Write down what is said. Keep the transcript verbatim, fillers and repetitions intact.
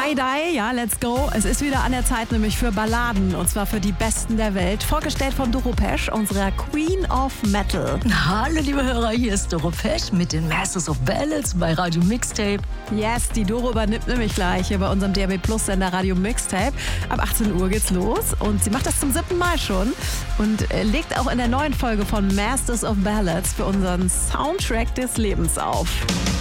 Friday, ja, let's go. Es ist wieder an der Zeit, nämlich für Balladen, und zwar für die Besten der Welt. Vorgestellt von Doro Pesch, unserer Queen of Metal. Hallo liebe Hörer, hier ist Doro Pesch mit den Masters of Ballads bei Radio Mixtape. Yes, die Doro übernimmt nämlich gleich hier bei unserem D A B Plus Sender Radio Mixtape. Ab achtzehn Uhr geht's los und sie macht das zum siebten Mal schon und äh, legt auch in der neuen Folge von Masters of Ballads für unseren Soundtrack des Lebens auf.